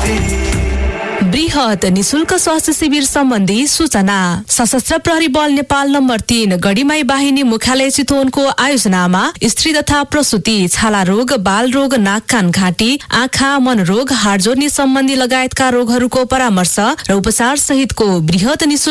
बृहत निशुल्क स्वास्थ्य शिविर सम्बन्धी सूचना। सशस्त्र प्रहरी बल नेपाल नम्बर 3 गढीमाई बाहिनी मुख्यालय चितवनको आयोजनामा स्त्री तथा प्रसूति, छाला रोग, बाल रोग, नाक कान घाँटी, आँखा मनरोग, हाडजोर्नी सम्बन्धी लगायतका रोगहरूको परामर्श र उपचार सहितको बृहत निशुल्क